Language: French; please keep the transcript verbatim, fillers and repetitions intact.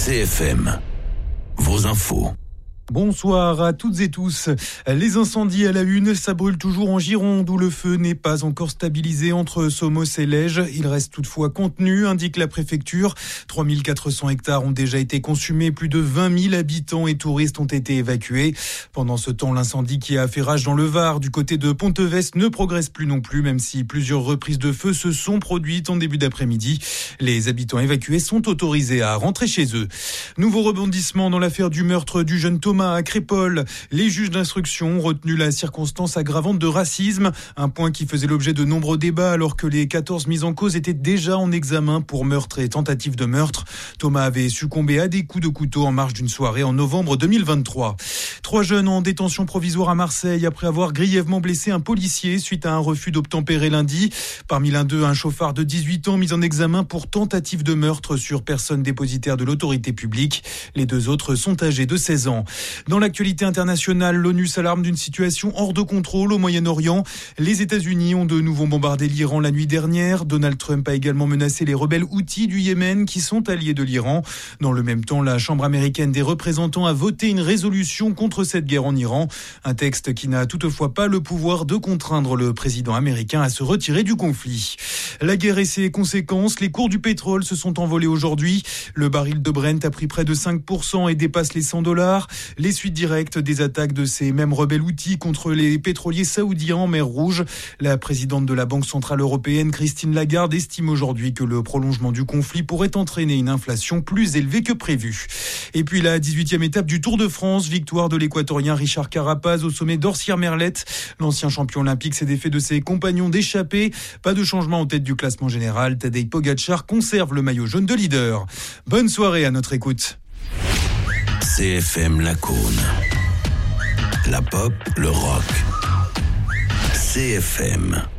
C F M, vos infos. Bonsoir à toutes et tous. Les incendies à la une, ça brûle toujours en Gironde où le feu n'est pas encore stabilisé entre Somos et Lège. Il reste toutefois contenu, indique la préfecture. trois mille quatre cents hectares ont déjà été consumés, plus de vingt mille habitants et touristes ont été évacués. Pendant ce temps, l'incendie qui a fait rage dans le Var du côté de Ponteveste ne progresse plus non plus, même si plusieurs reprises de feu se sont produites en début d'après-midi. Les habitants évacués sont autorisés à rentrer chez eux. Nouveau rebondissement dans l'affaire du meurtre du jeune Thomas à Crépol. Les juges d'instruction ont retenu la circonstance aggravante de racisme, un point qui faisait l'objet de nombreux débats alors que les quatorze mises en cause étaient déjà en examen pour meurtre et tentative de meurtre. Thomas avait succombé à des coups de couteau en marge d'une soirée en novembre deux mille vingt-trois. Trois jeunes en détention provisoire à Marseille après avoir grièvement blessé un policier suite à un refus d'obtempérer lundi. Parmi l'un d'eux, un chauffard de dix-huit ans mis en examen pour tentative de meurtre sur personne dépositaire de l'autorité publique. Les deux autres sont âgés de seize ans. Dans l'actualité internationale, l'ONU s'alarme d'une situation hors de contrôle au Moyen-Orient. Les États-Unis ont de nouveau bombardé l'Iran la nuit dernière. Donald Trump a également menacé les rebelles houthis du Yémen qui sont alliés de l'Iran. Dans le même temps, la Chambre américaine des représentants a voté une résolution contre cette guerre en Iran. Un texte qui n'a toutefois pas le pouvoir de contraindre le président américain à se retirer du conflit. La guerre et ses conséquences, les cours du pétrole se sont envolés aujourd'hui. Le baril de Brent a pris près de cinq pour cent et dépasse les cent dollars. Les suites directes des attaques de ces mêmes rebelles houthis contre les pétroliers saoudiens en mer Rouge. La présidente de la Banque centrale européenne, Christine Lagarde, estime aujourd'hui que le prolongement du conflit pourrait entraîner une inflation plus élevée que prévu. Et puis la dix-huitième étape du Tour de France, victoire de l'équatorien Richard Carapaz au sommet d'Orsières-Merlette. L'ancien champion olympique s'est défait de ses compagnons d'échappée. Pas de changement en tête du classement général. Tadej Pogačar conserve le maillot jaune de leader. Bonne soirée à notre écoute. C F M Lacaune. La pop, le rock. C F M.